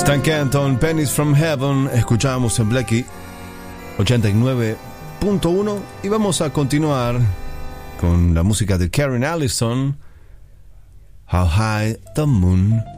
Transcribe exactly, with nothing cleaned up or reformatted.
Stan Kenton, Pennies from Heaven. Escuchamos en Blackie ochenta y nueve punto uno y vamos a continuar con la música de Karen Allison, How High the Moon